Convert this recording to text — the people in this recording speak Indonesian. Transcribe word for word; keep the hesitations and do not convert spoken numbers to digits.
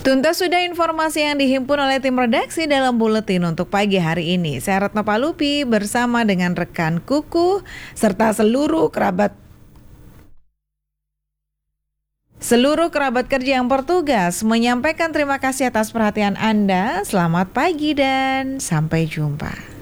Tuntas sudah informasi yang dihimpun oleh tim redaksi dalam buletin untuk pagi hari ini. Saya Retno Palupi bersama dengan rekan Kuku serta seluruh kerabat Seluruh kerabat kerja yang bertugas menyampaikan terima kasih atas perhatian Anda. Selamat pagi dan sampai jumpa.